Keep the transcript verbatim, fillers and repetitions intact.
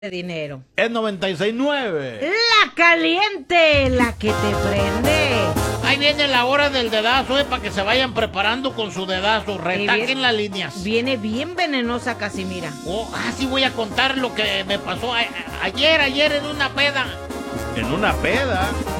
de dinero. Es noventa y seis nueve. La caliente, la que te prende. Ahí viene la hora del dedazo, eh, para que se vayan preparando con su dedazo. Retaquen las líneas. Viene bien venenosa, Casimira. Oh, ah, sí voy a contar lo que me pasó a- a- ayer, ayer en una peda. En una peda.